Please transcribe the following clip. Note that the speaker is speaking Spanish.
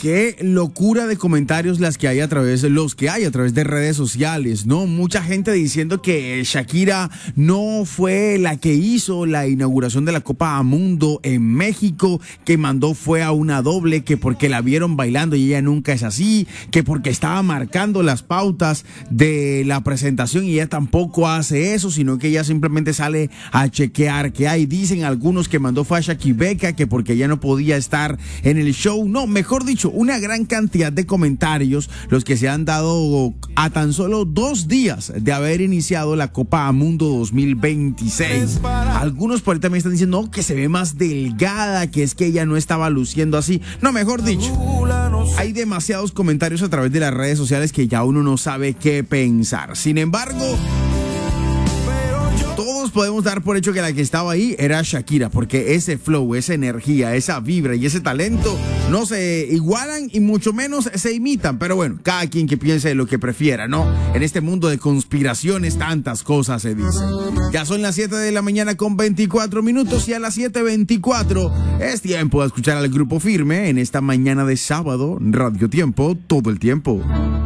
Qué locura de comentarios los que hay a través de redes sociales, ¿no? Mucha gente diciendo que Shakira no fue la que hizo la inauguración de la Copa Mundo en México, que mandó fue a una doble, que porque la vieron bailando y ella nunca es así, que porque estaba marcando las pautas de la presentación y ella tampoco hace eso, sino que ella simplemente sale a chequear que hay. Dicen algunos que mandó fue a Shakira, que porque ella no podía estar en el show. No, mejor dicho, una gran cantidad de comentarios los que se han dado a tan solo 2 días de haber iniciado la Copa Mundo 2026. Algunos por ahí también están diciendo que se ve más delgada, que es que ella no estaba luciendo así. No, mejor dicho, hay demasiados comentarios a través de las redes sociales que ya uno no sabe qué pensar. Sin embargo, todos podemos dar por hecho que la que estaba ahí era Shakira, porque ese flow, esa energía, esa vibra y ese talento no se igualan y mucho menos se imitan. Pero bueno, cada quien que piense lo que prefiera, ¿no? En este mundo de conspiraciones tantas cosas se dicen. Ya son las 7 de la mañana con 24 minutos y a las 7:24 es tiempo de escuchar al Grupo Firme en esta mañana de sábado, Radio Tiempo, todo el tiempo.